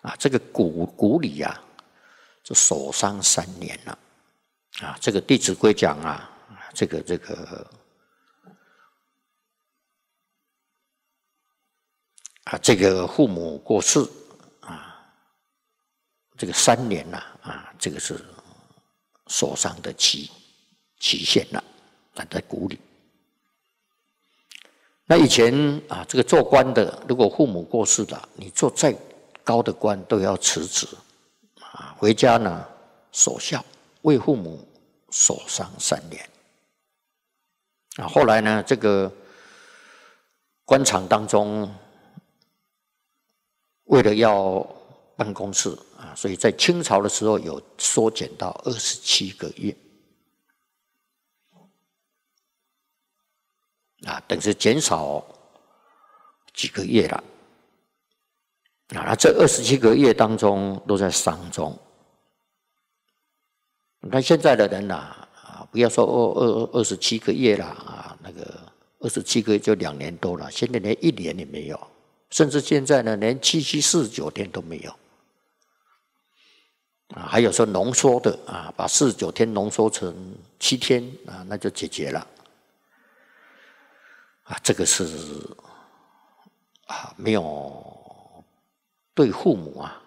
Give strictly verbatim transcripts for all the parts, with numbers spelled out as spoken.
啊，这个古古礼啊，就守丧三年了。啊，这个《弟子规》讲啊，这个这个啊，这个父母过世啊，这个三年呐啊，这个是守丧的期期限了，啊，在古礼。那以前啊，这个做官的，如果父母过世了，你做再高的官都要辞职啊，回家呢守孝，为父母守丧三年。啊，后来呢，这个官场当中，为了要办公室啊，所以在清朝的时候有缩减到二十七个月。啊，等于是减少几个月了。啊，那这二十七个月当中都在丧中。你看现在的人呐，啊，不要说二二二十七个月了啊，那个二十七个月就两年多了，现在连一年也没有，甚至现在呢，连七七四十九天都没有。啊，还有说浓缩的啊，把四十九天浓缩成七天啊，那就解决了。啊，这个是啊，没有对父母啊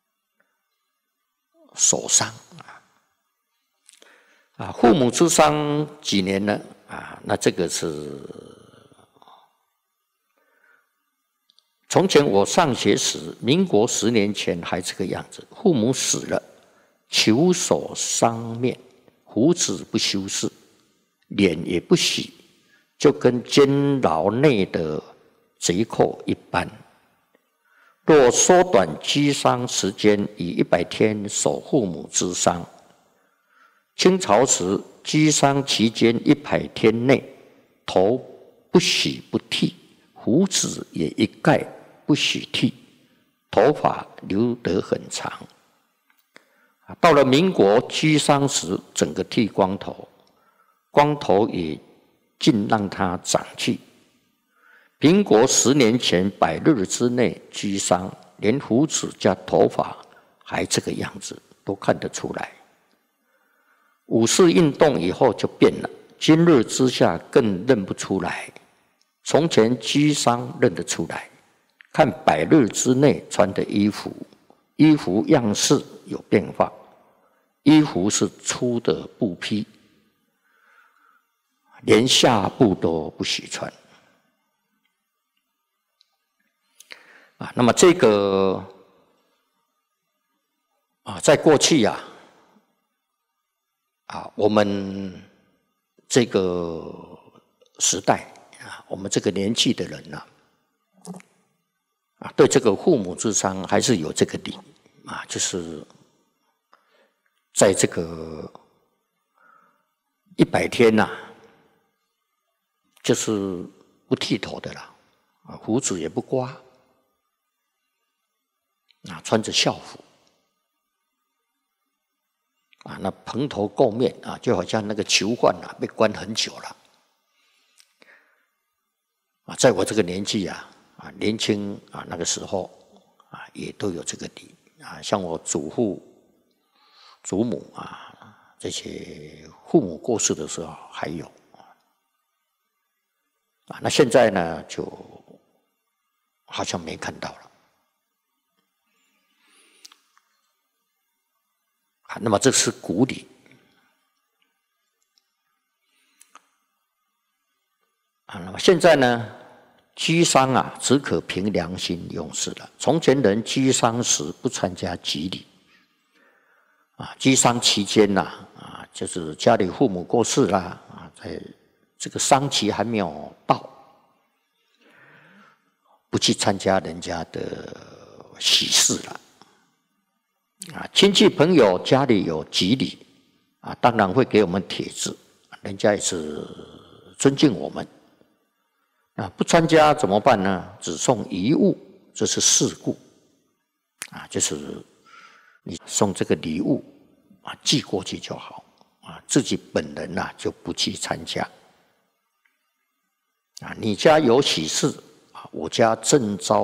守丧啊，啊，父母之丧几年呢？啊，那这个是从前我上学时，民国十年前还这个样子，父母死了，求守丧面，胡子不修饰，脸也不洗。就跟监牢内的贼寇一般。若缩短居丧时间，以一百天守父母之丧。清朝时居丧期间一百天内，头不许不剃，胡子也一概不许剃，头发留得很长。到了民国居丧时，整个剃光头，光头也尽让它长去。民国十年前百日之内居丧，连胡子加头发还这个样子，都看得出来。五四运动以后就变了，今日之下更认不出来。从前居丧认得出来，看百日之内穿的衣服，衣服样式有变化，衣服是粗的布匹。连下布都不许穿啊！那么这个啊，在过去呀，啊，我们这个时代啊，我们这个年纪的人呐，啊，对这个父母之丧还是有这个礼啊，就是在这个一百天呐。就是不剃头的啦，啊，胡子也不刮，啊，穿着校服，啊，那蓬头垢面啊，就好像那个囚犯啊，被关很久了，啊，在我这个年纪啊，啊，年轻啊，那个时候啊，也都有这个礼啊，像我祖父、祖母啊，这些父母过世的时候还有。啊，那现在呢，就好像没看到了。啊，那么这是古礼。啊，那么现在呢，居丧啊，只可凭良心用事了。从前人居丧时不参加祭礼。啊，居丧期间呐，啊，就是家里父母过世啦，啊，在这个丧期还没有到，不去参加人家的喜事了。啊，亲戚朋友家里有吉礼，啊，当然会给我们帖子，人家也是尊敬我们。啊，不参加怎么办呢？只送遗物，这是事故。啊，就是你送这个礼物啊，寄过去就好。啊，自己本人呐、啊、就不去参加。啊，你家有喜事，啊，我家正招